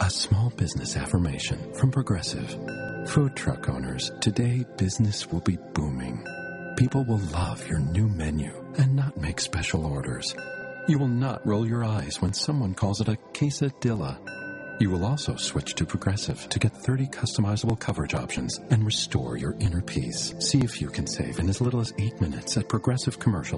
A small business affirmation from Progressive. Food truck owners, today business will be booming. People will love your new menu and not make special orders. You will not roll your eyes when someone calls it a quesadilla. You will also switch to Progressive to get 30 customizable coverage options and restore your inner peace. See if you can save in as little as 8 minutes at Progressive Commercial.